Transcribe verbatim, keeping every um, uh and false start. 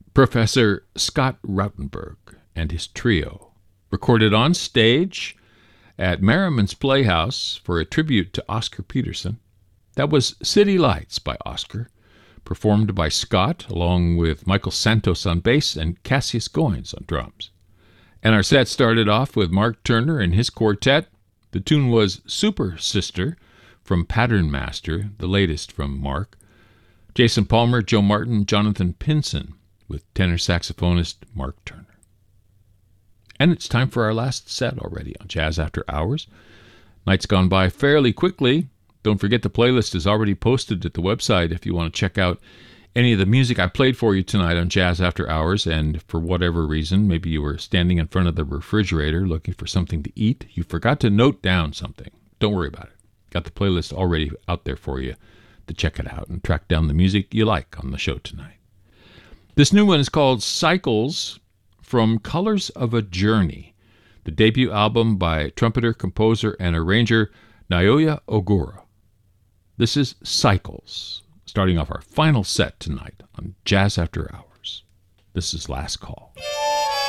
Professor Scott Rautenberg and his trio, recorded on stage at Merriman's Playhouse for a tribute to Oscar Peterson. That was City Lights by Oscar, performed by Scott, along with Michael Santos on bass and Cassius Goins on drums. And our set started off with Mark Turner and his quartet. The tune was Super Sister from Pattern Master, the latest from Mark. Jason Palmer, Joe Martin, Jonathan Pinson, with tenor saxophonist Mark Turner. And it's time for our last set already on Jazz After Hours. Night's gone by fairly quickly. Don't forget the playlist is already posted at the website if you want to check out any of the music I played for you tonight on Jazz After Hours, and for whatever reason, maybe you were standing in front of the refrigerator looking for something to eat, you forgot to note down something. Don't worry about it. Got the playlist already out there for you to check it out and track down the music you like on the show tonight. This new one is called Cycles from Colors of a Journey, the debut album by trumpeter, composer, and arranger Naoya Ogura. This is Cycles, starting off our final set tonight on Jazz After Hours. This is Last Call.